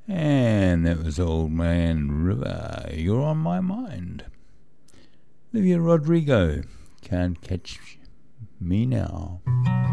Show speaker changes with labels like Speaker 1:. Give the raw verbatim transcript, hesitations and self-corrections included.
Speaker 1: And that was Old Man River, You're on My Mind. Olivia Rodrigo, Can't Catch Me Now.